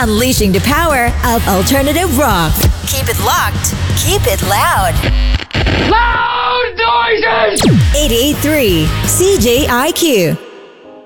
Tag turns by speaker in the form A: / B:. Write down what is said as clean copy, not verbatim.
A: unleashing the power of alternative rock. Keep it locked. Keep it loud.
B: Loud noises!
A: 88.3 CJIQ.